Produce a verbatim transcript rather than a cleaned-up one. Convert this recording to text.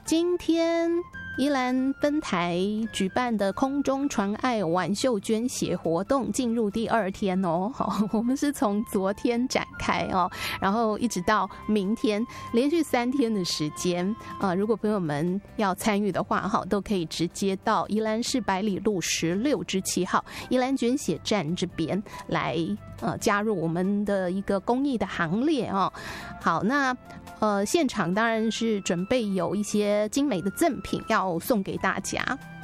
今天宜兰分台举办的空中传爱挽袖捐血活动进入第二天哦，好，我们是从昨天展开哦，然后一直到明天，连续三天的时间。呃，如果朋友们要参与的话，哈，都可以直接到宜兰市百里路十六之七号宜兰捐血站这边来，呃，加入我们的一个公益的行列哦。好，那呃，现场当然是准备有一些精美的赠品要送给大家。